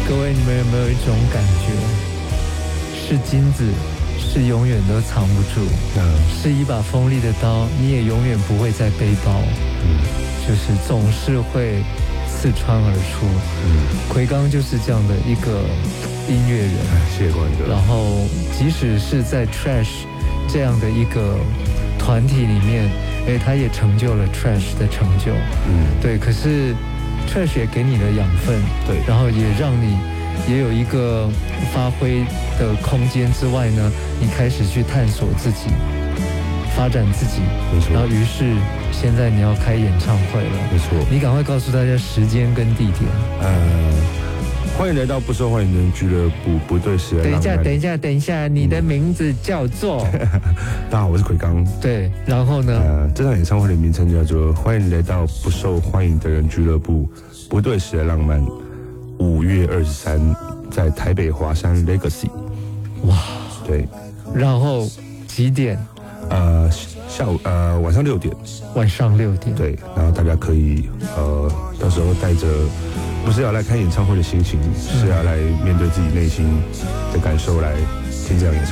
各位，你们有没有一种感觉，是金子，是永远都藏不住，是一把锋利的刀，你也永远不会再背包，就是总是会刺穿而出。奎刚就是这样的一个音乐人， 谢谢关哥。 然后即使是在 Trash 这样的一个团体里面，他也成就了 Trash 的成就。对，可是 Trash 也给你的养分， 对， 然后也让你也有一个发挥的空间之外呢，你开始去探索自己，发展自己， 没错。 然后于是现在你要开演唱会了， 没错。 你赶快告诉大家时间跟地点。 欢迎来到不受欢迎的人俱乐部，不对时的浪漫。 等一下，你的名字叫做？ 大家好，我是奎刚。 对，然后呢？ 这场演唱会的名称叫做《欢迎来到不受欢迎的人俱乐部，不对时的浪漫》。5月23在台北华山 Legacy。 哇， 对。 然后几点？ 下午晚上6点。 晚上6点。 对，然后大家可以到时候带着不是要来看演唱会的心情，是要来面对自己内心的感受来听这场演唱会。